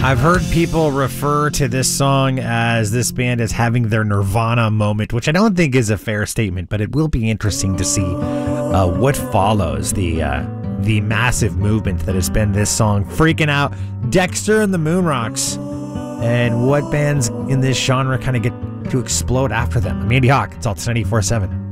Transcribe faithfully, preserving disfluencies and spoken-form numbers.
I've heard people refer to this song as this band as having their Nirvana moment, which I don't think is a fair statement, but it will be interesting to see uh, what follows the uh, the massive movement that has been this song, freaking out Dexter and the Moonrocks, and what bands in this genre kind of get to explode after them. I'm Andy Hawk. It's Altus ninety-four point seven.